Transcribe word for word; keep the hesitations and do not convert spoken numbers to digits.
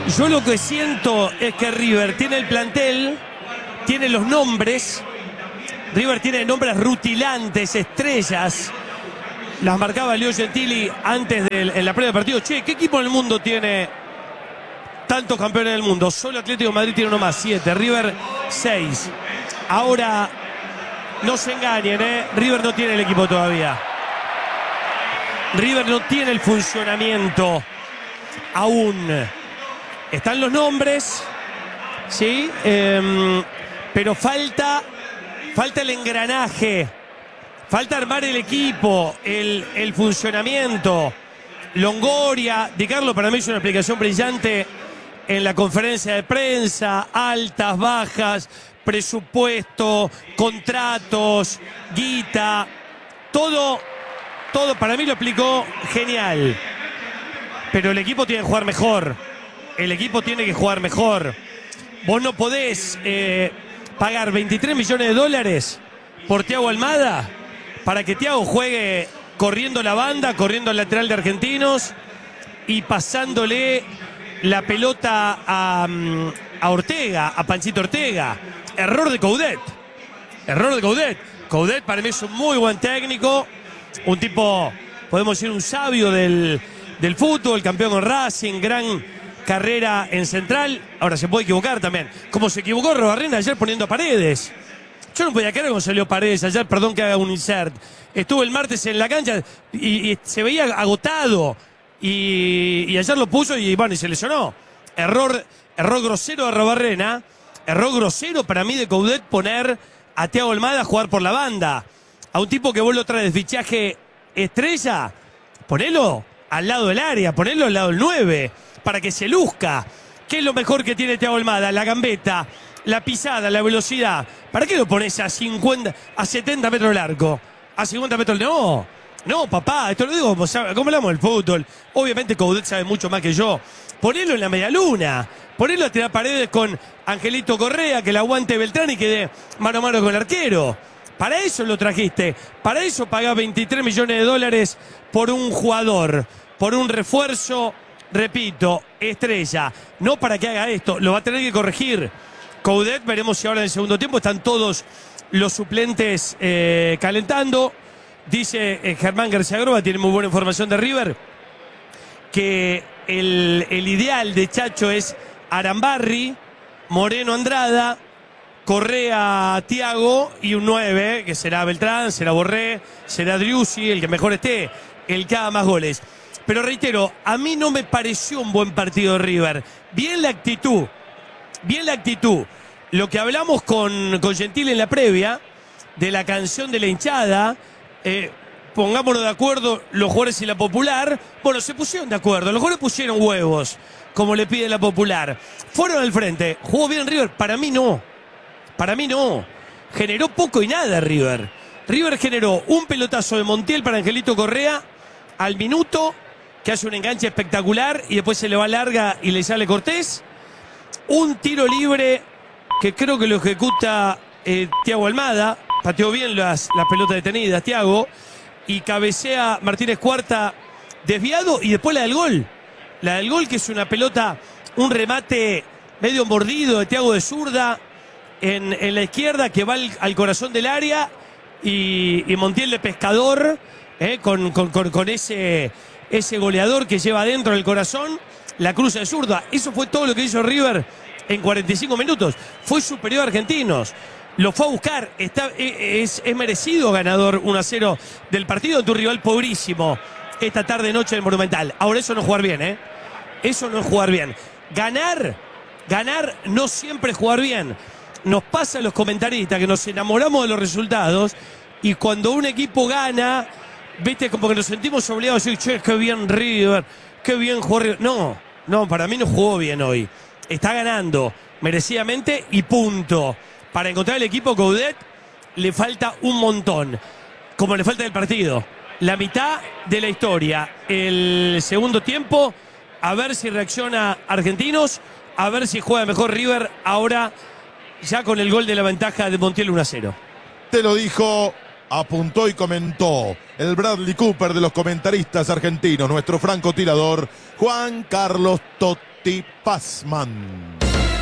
Yo lo que siento es que River tiene el plantel, tiene los nombres. River tiene nombres rutilantes, estrellas. Las marcaba Leo Gentili antes del, en la previa del partido. Che, ¿qué equipo en el mundo tiene tantos campeones del mundo? Solo Atlético de Madrid tiene uno más, siete. River, seis. Ahora, no se engañen, ¿eh? River no tiene el equipo todavía. River no tiene el funcionamiento aún. Están los nombres, ¿sí? Eh, pero falta, falta el engranaje. Falta armar el equipo, el, el funcionamiento. Longoria, Di Carlo para mí es una explicación brillante en la conferencia de prensa. Altas, bajas, presupuesto, contratos, guita. Todo, todo para mí lo explicó genial. Pero el equipo tiene que jugar mejor. El equipo tiene que jugar mejor. Vos no podés eh, pagar veintitrés millones de dólares por Thiago Almada para que Thiago juegue corriendo la banda, corriendo el lateral de Argentinos y pasándole la pelota a, a Ortega, a Panchito Ortega. Error de Coudet. Error de Coudet. Coudet para mí es un muy buen técnico. Un tipo, podemos decir, un sabio del, del fútbol, campeón con Racing, gran carrera en Central. Ahora se puede equivocar también. Como se equivocó Robarrena ayer poniendo a Paredes. Yo no podía creer cómo salió Paredes ayer, perdón que haga un insert. Estuvo el martes en la cancha y, y se veía agotado. Y, y ayer lo puso y bueno, y se lesionó. Error, error grosero de Robarrena. Error grosero para mí de Coudet poner a Thiago Almada a jugar por la banda. A un tipo que vos lo traes de fichaje estrella, ponelo al lado del área, ponelo al lado del nueve, para que se luzca. ¿Qué es lo mejor que tiene Thiago Almada? La gambeta, la pisada, la velocidad. ¿Para qué lo pones a cincuenta, a setenta metros del arco? ¿A cincuenta metros? No, no, papá, esto lo digo como, como hablamos del fútbol. Obviamente Coudet sabe mucho más que yo. Ponelo en la medialuna, ponelo a tirar Paredes con Angelito Correa, que la aguante Beltrán y quede mano a mano con el arquero. Para eso lo trajiste, para eso pagás veintitrés millones de dólares por un jugador, por un refuerzo, repito, estrella. No para que haga esto, lo va a tener que corregir Coudet. Veremos si ahora en el segundo tiempo están todos los suplentes eh, calentando. Dice eh, Germán García Groba, tiene muy buena información de River, que el, el ideal de Chacho es Arambarri, Moreno Andrada, Correa, Thiago y un nueve, que será Beltrán, será Borré, será Driussi, el que mejor esté, el que haga más goles. Pero reitero, a mí no me pareció un buen partido de River. Bien la actitud, bien la actitud. Lo que hablamos con, con Gentile en la previa, de la canción de la hinchada, eh, pongámonos de acuerdo los jugadores y la Popular. Bueno, se pusieron de acuerdo, los jugadores pusieron huevos, como le pide la Popular. Fueron al frente, jugó bien River, para mí no. Para mí no. Generó poco y nada River. River generó un pelotazo de Montiel para Angelito Correa al minuto, que hace un enganche espectacular y después se le va larga y le sale Cortés. Un tiro libre que creo que lo ejecuta eh, Thiago Almada. Pateó bien las, las pelotas detenidas Thiago. Y cabecea Martínez Cuarta desviado y después la del gol. La del gol, que es una pelota, un remate medio mordido de Thiago de zurda. En, en la izquierda, que va al, al corazón del área, y, y Montiel de pescador, eh, con, con, con, con ese, ese goleador que lleva adentro del corazón, la cruza de zurda. Eso fue todo lo que hizo River en cuarenta y cinco minutos. Fue superior a Argentinos, lo fue a buscar. Está, es, es merecido ganador uno a cero del partido de tu rival pobrísimo esta tarde noche del Monumental. Ahora, eso no es jugar bien, ¿eh? Eso no es jugar bien. Ganar, ganar no siempre es jugar bien. Nos pasa a los comentaristas que nos enamoramos de los resultados y cuando un equipo gana, viste, como que nos sentimos obligados a decir, che, qué bien River, qué bien jugó River. No, no, para mí no jugó bien hoy. Está ganando merecidamente y punto. Para encontrar el equipo Coudet le falta un montón, como le falta el partido. La mitad de la historia, el segundo tiempo, a ver si reacciona Argentinos, a ver si juega mejor River ahora, ya con el gol de la ventaja de Montiel uno a cero. Te lo dijo, apuntó y comentó el Bradley Cooper de los comentaristas argentinos, nuestro francotirador Juan Carlos Totti. Totti Passman.